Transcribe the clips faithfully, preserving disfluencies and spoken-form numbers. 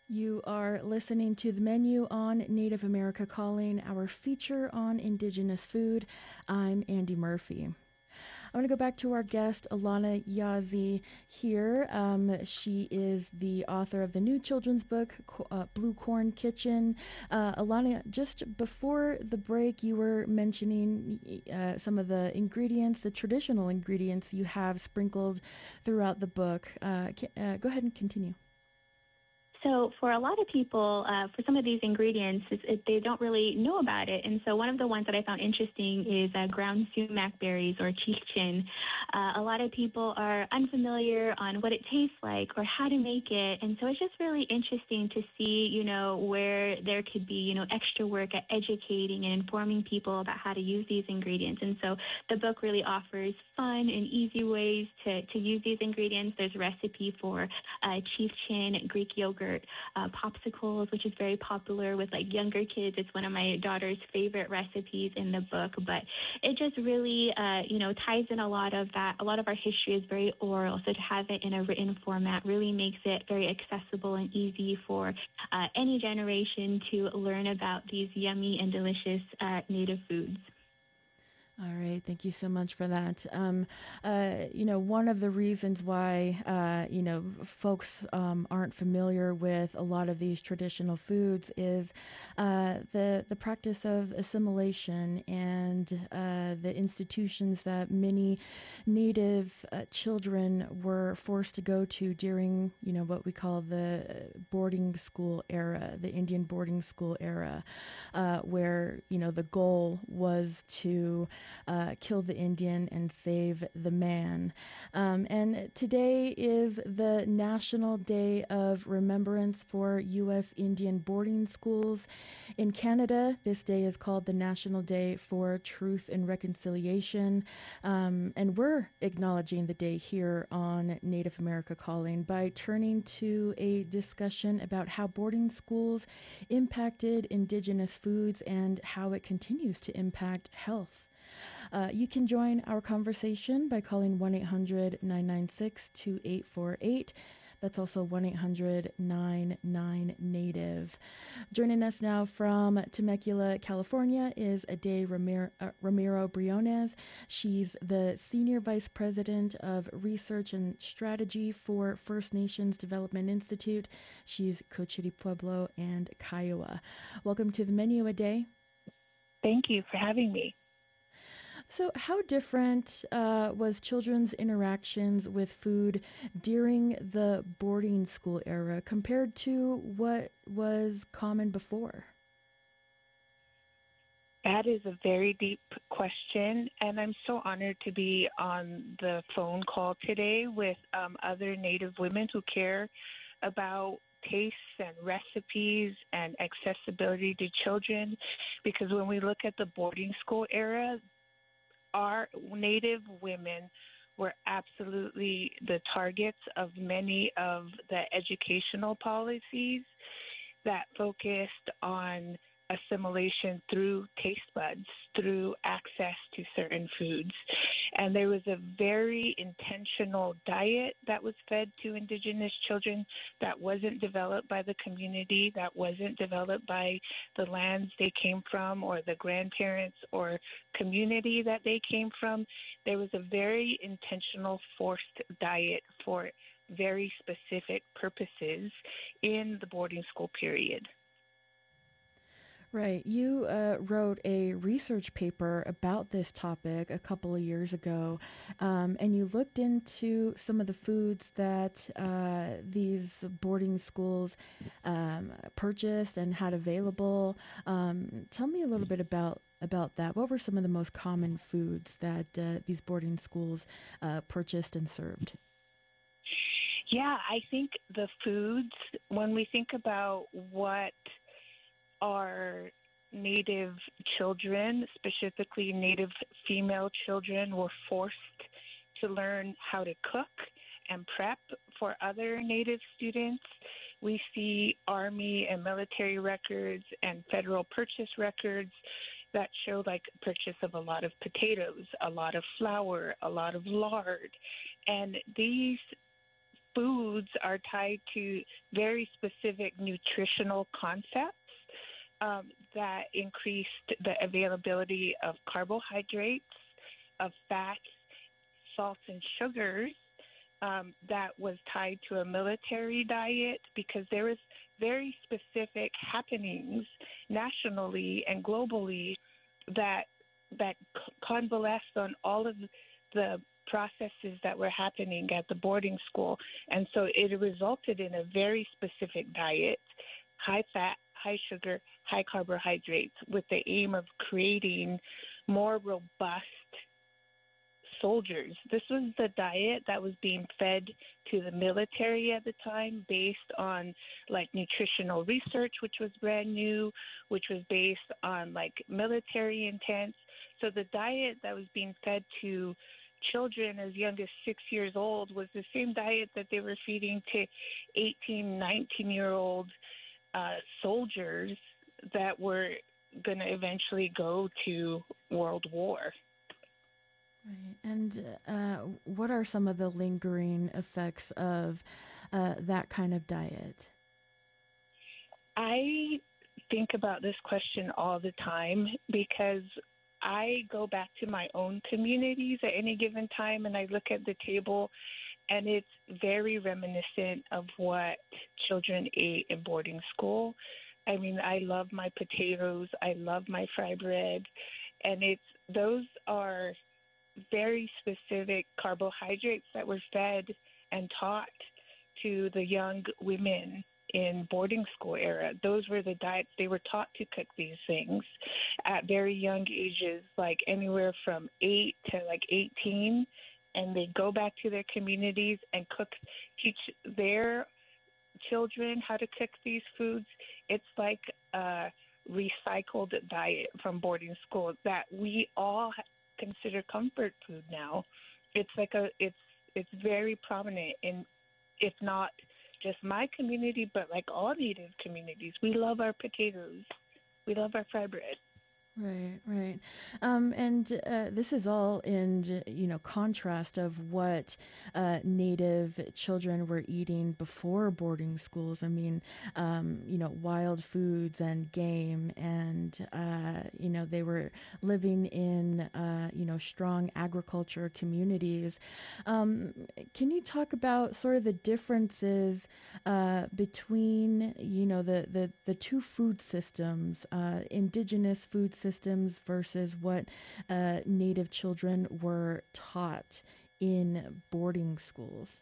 You are listening to the menu on Native America Calling, our feature on Indigenous food. I'm Andy Murphy. I want to go back to our guest, Alana Yazzie, here. Um, she is the author of the new children's book, uh, Blue Corn Kitchen. Uh, Alana, just before the break, you were mentioning uh, some of the ingredients, the traditional ingredients you have sprinkled throughout the book. Uh, uh, go ahead and continue. So for a lot of people, uh, for some of these ingredients, it's, it, they don't really know about it. And so one of the ones that I found interesting is uh, ground sumac berries or chichen. Uh, a lot of people are unfamiliar on what it tastes like or how to make it. And so it's just really interesting to see, you know, where there could be, you know, extra work at educating and informing people about how to use these ingredients. And so the book really offers fun and easy ways to, to use these ingredients. There's a recipe for uh, chieftain Greek yogurt, uh, popsicles, which is very popular with like younger kids. It's one of my daughter's favorite recipes in the book, but it just really, uh, you know, ties in a lot of that. A lot of our history is very oral, so to have it in a written format really makes it very accessible and easy for uh, any generation to learn about these yummy and delicious uh, native foods. All right, thank you so much for that. Um, uh, you know, one of the reasons why uh, you know folks um, aren't familiar with a lot of these traditional foods is uh, the the practice of assimilation and uh, the institutions that many Native uh, children were forced to go to during you know what we call the boarding school era, the Indian boarding school era, uh, where you know the goal was to Uh, kill the Indian and save the man. Um, and today is the National Day of Remembrance for U S Indian boarding schools. In Canada, this day is called the National Day for Truth and Reconciliation. Um, and we're acknowledging the day here on Native America Calling by turning to a discussion about how boarding schools impacted Indigenous foods and how it continues to impact health. Uh, you can join our conversation by calling one eight hundred nine nine six two eight four eight. That's also one eight hundred nine nine Native. Joining us now from Temecula, California is Ade Ramiro, uh, Ramiro Briones. She's the Senior Vice President of Research and Strategy for First Nations Development Institute. She's Cochiti Pueblo and Kiowa. Welcome to the menu, Ade. Thank you for having me. So, how different uh, was children's interactions with food during the boarding school era compared to what was common before? That is a very deep question, and I'm so honored to be on the phone call today with um, other Native women who care about tastes and recipes and accessibility to children, because when we look at the boarding school era, our Native women were absolutely the targets of many of the educational policies that focused on assimilation through taste buds, through access to certain foods. And there was a very intentional diet that was fed to Indigenous children that wasn't developed by the community, that wasn't developed by the lands they came from or the grandparents or community that they came from. There was a very intentional forced diet for very specific purposes in the boarding school period. Right. You uh, wrote a research paper about this topic a couple of years ago, um, and you looked into some of the foods that uh, these boarding schools um, purchased and had available. Um, tell me a little bit about about that. What were some of the most common foods that uh, these boarding schools uh, purchased and served? Yeah, I think the foods, when we think about what our Native children, specifically Native female children, were forced to learn how to cook and prep for other Native students. We see Army and military records and federal purchase records that show like purchase of a lot of potatoes, a lot of flour, a lot of lard. And these foods are tied to very specific nutritional concepts um, that increased the availability of carbohydrates, of fats, salts, and sugars. Um, that was tied to a military diet because there was very specific happenings nationally and globally that that convalesced on all of the processes that were happening at the boarding school. And so it resulted in a very specific diet, high fat, high sugar, high carbohydrates, with the aim of creating more robust soldiers. This was the diet that was being fed to the military at the time based on like nutritional research, which was brand new, which was based on like military intents. So the diet that was being fed to children as young as six years old was the same diet that they were feeding to eighteen, nineteen year old uh, soldiers that were going to eventually go to World War. Right. And uh, what are some of the lingering effects of uh, that kind of diet? I think about this question all the time because I go back to my own communities at any given time and I look at the table and it's very reminiscent of what children ate in boarding school. I mean, I love my potatoes, I love my fry bread, and it's those are very specific carbohydrates that were fed and taught to the young women in boarding school era. Those were the diets. They were taught to cook these things at very young ages, like anywhere from eight to like eighteen. And they go back to their communities and cook, teach their children how to cook these foods. It's like a recycled diet from boarding school that we all consider comfort food now. It's like a, it's, it's very prominent in, if not just my community, but like all Native communities. We love our potatoes. We love our fry bread. Right, right. Um, and uh, this is all in, you know, contrast of what uh, Native children were eating before boarding schools. I mean, um, you know, wild foods and game, and, uh, you know, they were living in, uh, you know, strong agriculture communities. Um, can you talk about sort of the differences uh, between, you know, the, the, the two food systems, uh, indigenous food systems, systems versus what uh, Native children were taught in boarding schools?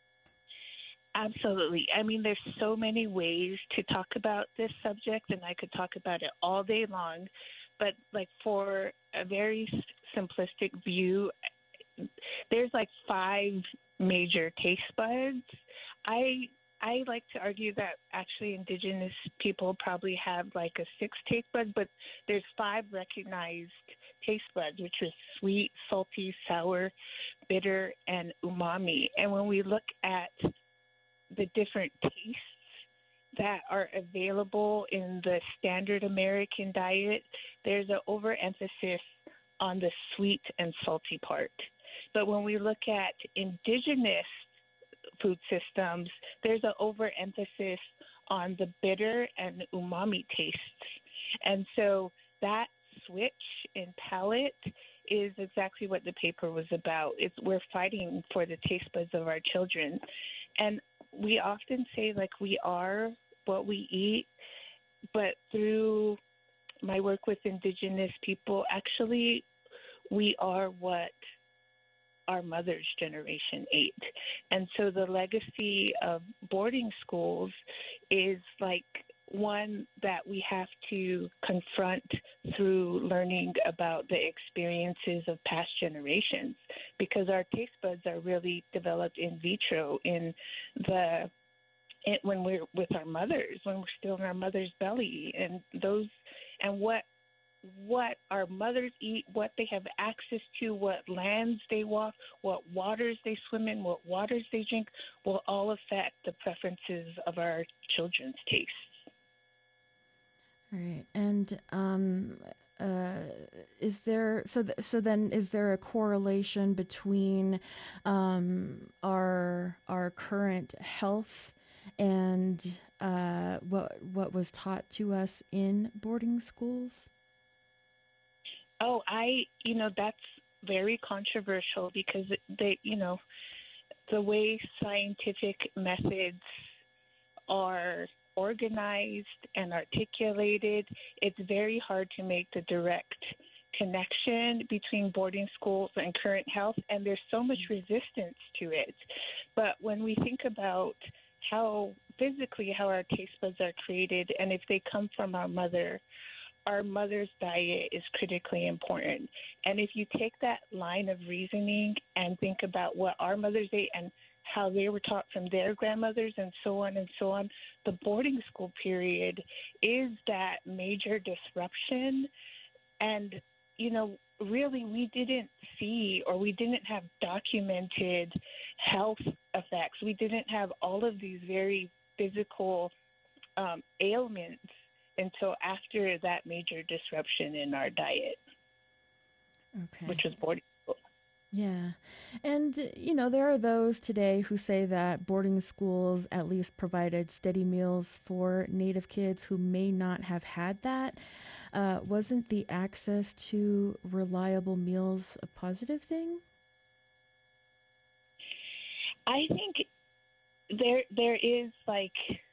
Absolutely. I mean, there's so many ways to talk about this subject, and I could talk about it all day long. But like for a very simplistic view, there's like five major taste buds. I I like to argue that actually indigenous people probably have like a sixth taste bud, but there's five recognized taste buds, which are sweet, salty, sour, bitter, and umami. And when we look at the different tastes that are available in the standard American diet, there's an overemphasis on the sweet and salty part. But when we look at indigenous food systems, there's an overemphasis on the bitter and umami tastes. And so that switch in palate is exactly what the paper was about. It's we're fighting for the taste buds of our children. And we often say like we are what we eat, but through my work with indigenous people, actually we are what our mother's generation ate. And so the legacy of boarding schools is like one that we have to confront through learning about the experiences of past generations, because our taste buds are really developed in vitro in the it, when we're with our mothers, when we're still in our mother's belly, and those and what what our mothers eat, what they have access to, what lands they walk, what waters they swim in, what waters they drink, will all affect the preferences of our children's tastes. All right. And um, uh, is there so th- so then is there a correlation between um, our our current health and uh, what what was taught to us in boarding schools? Oh, I, you know, that's very controversial because they, you know, the way scientific methods are organized and articulated, it's very hard to make the direct connection between boarding schools and current health, and there's so much resistance to it. But when we think about how physically how our taste buds are created and if they come from our mother, our mother's diet is critically important. And if you take that line of reasoning and think about what our mothers ate and how they were taught from their grandmothers and so on and so on, the boarding school period is that major disruption. And, you know, really, we didn't see or we didn't have documented health effects. We didn't have all of these very physical um, ailments until after that major disruption in our diet, Okay. which was boarding school. Yeah. And, uh, you know, there are those today who say that boarding schools at least provided steady meals for Native kids who may not have had that. Uh, wasn't the access to reliable meals a positive thing? I think there there is like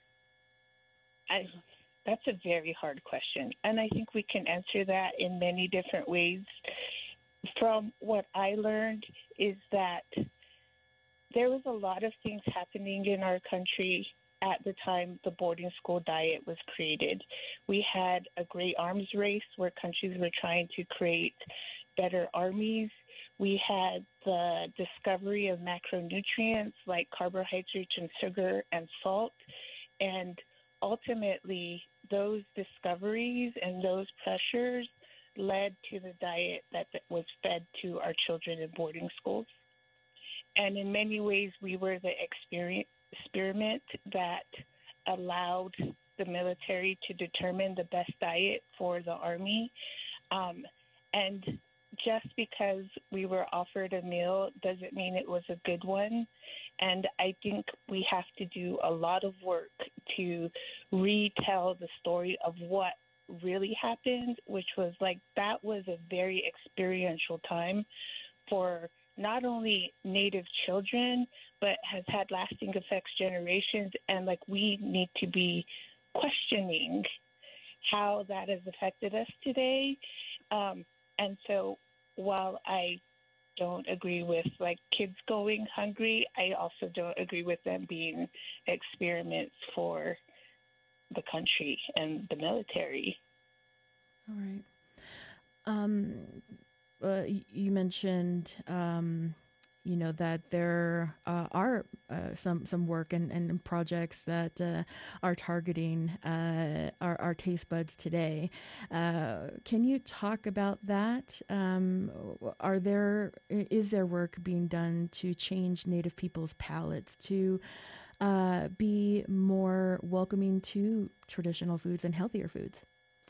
I, that's a very hard question, and I think we can answer that in many different ways. From what I learned is that there was a lot of things happening in our country at the time the boarding school diet was created. We had a great arms race where countries were trying to create better armies. We had the discovery of macronutrients like carbohydrates and sugar and salt. And ultimately, those discoveries and those pressures led to the diet that was fed to our children in boarding schools. And in many ways, we were the experiment that allowed the military to determine the best diet for the Army. Um, and just because we were offered a meal doesn't mean it was a good one. And I think we have to do a lot of work to retell the story of what really happened, which was like that was a very experiential time for not only Native children, but has had lasting effects generations. And like we need to be questioning how that has affected us today. Um, and so while I don't agree with like kids going hungry, I also don't agree with them being experiments for the country and the military. All right. Um, uh, you mentioned, um, you know, that there uh, are uh, some some work and, and projects that uh, are targeting uh, our, our taste buds today. Uh, can you talk about that? Um, are there is there work being done to change Native people's palates to uh, be more welcoming to traditional foods and healthier foods?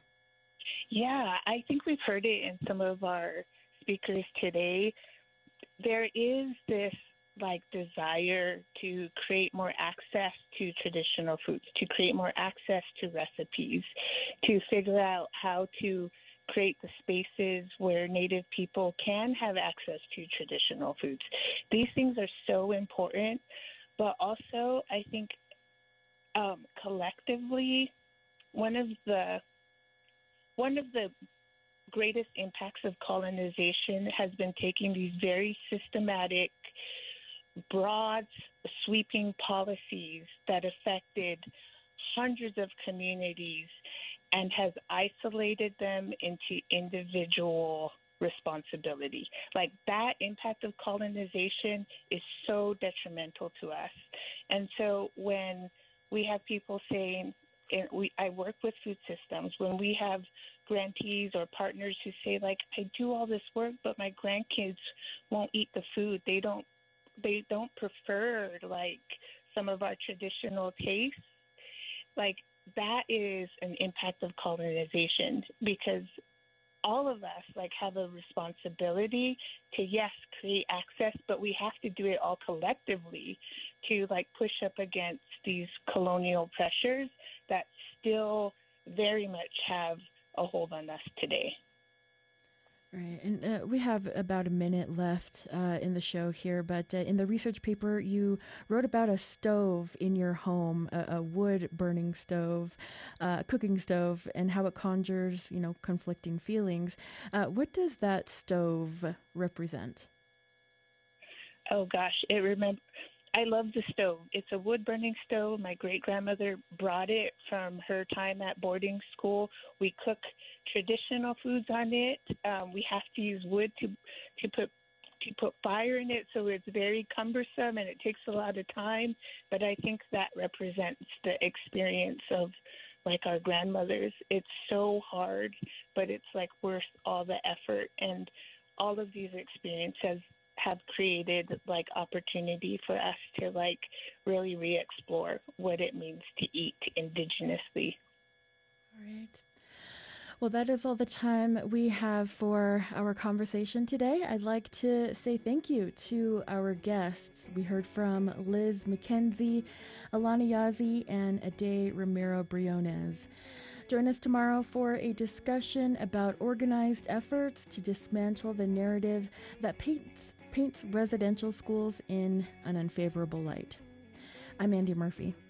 Yeah, I think we've heard it in some of our speakers today. There is this like desire to create more access to traditional foods, to create more access to recipes, to figure out how to create the spaces where Native people can have access to traditional foods. These things are so important, but also I think um, collectively, one of the one of the greatest impacts of colonization has been taking these very systematic, broad, sweeping policies that affected hundreds of communities and has isolated them into individual responsibility. Like that impact of colonization is so detrimental to us. And so when we have people saying, and we, I work with food systems, when we have grantees or partners who say like, I do all this work, but my grandkids won't eat the food. They don't, they don't prefer like some of our traditional tastes. Like that is an impact of colonization because all of us like have a responsibility to, yes, create access, but we have to do it all collectively to like push up against these colonial pressures that still very much have a hold on us today. Right, and uh, we have about a minute left uh, in the show here, but uh, in the research paper, you wrote about a stove in your home, a, a wood-burning stove, uh, a cooking stove, and how it conjures, you know, conflicting feelings. Uh, what does that stove represent? Oh gosh, it remember. I love the stove. It's a wood-burning stove. My great-grandmother brought it from her time at boarding school. We cook traditional foods on it. Um, we have to use wood to to put to put fire in it, so it's very cumbersome and it takes a lot of time. But I think that represents the experience of like our grandmothers. It's so hard, but it's like worth all the effort, and all of these experiences have created like opportunity for us to like really re-explore what it means to eat indigenously. All right. Well, that is all the time we have for our conversation today. I'd like to say thank you to our guests. We heard from Liz McKenzie, Alana Yazzie, and Ade Romero Briones. Join us tomorrow for a discussion about organized efforts to dismantle the narrative that paints paints residential schools in an unfavorable light. I'm Andy Murphy.